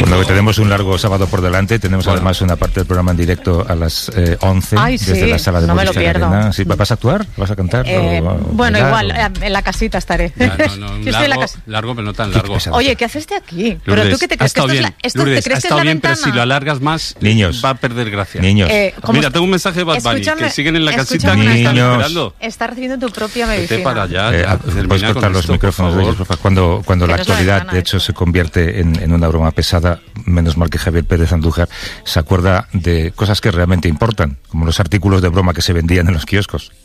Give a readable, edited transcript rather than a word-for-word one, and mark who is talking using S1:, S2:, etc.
S1: Bueno, que tenemos un largo sábado por delante, tenemos además una parte del programa en directo a las 11 desde la sala de Movistar Arena. ¿Sí, vas a actuar? ¿Vas a cantar?
S2: Bueno, igual, en la casita estaré.
S3: Largo, pero no tan largo.
S2: Oye, ¿qué haces de aquí?
S3: Lourdes,
S2: ¿Pero tú qué te crees?
S3: Lourdes, ha estado bien, pero si lo alargas más,
S1: niños,
S3: va a perder gracia.
S1: Niños.
S3: Mira, tengo un mensaje de Bad Bunny, que siguen en la casita, que están esperando.
S2: Estás recibiendo tu propia medicina.
S3: Vete para allá.
S1: Puedes cortar los micrófonos de ellos, por favor. Cuando la actualidad, de hecho, se convierte en una broma pesada, menos mal que Javier Pérez Andújar se acuerda de cosas que realmente importan, como los artículos de broma que se vendían en los kioscos.